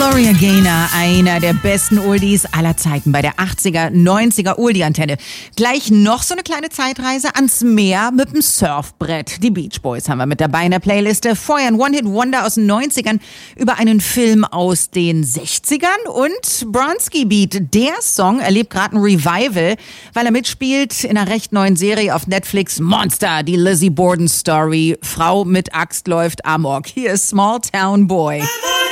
Gloria Gaynor, einer der besten Oldies aller Zeiten bei der 80er, 90er Oldie-Antenne. Gleich noch so eine kleine Zeitreise ans Meer mit dem Surfbrett. Die Beach Boys haben wir mit dabei in der Playliste. Vorher ein One-Hit-Wonder aus den 90ern über einen Film aus den 60ern und Bronski Beat. Der Song erlebt gerade ein Revival, weil er mitspielt in einer recht neuen Serie auf Netflix, Monster, die Lizzie Borden Story. Frau mit Axt läuft amok. Hier ist Small Town Boy.